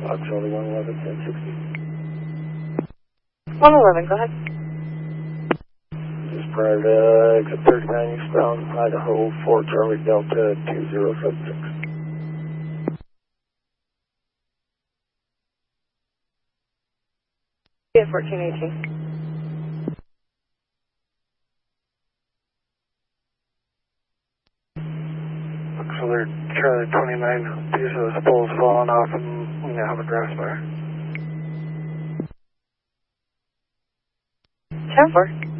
Charlie 111, 1060. 111, go ahead. This is prior to exit 39 eastbound, Idaho 4 Charlie Delta 2076. Yeah, 1418. So they're Charlie 29, these are the poles falling off and we now have a grass fire. 10-4.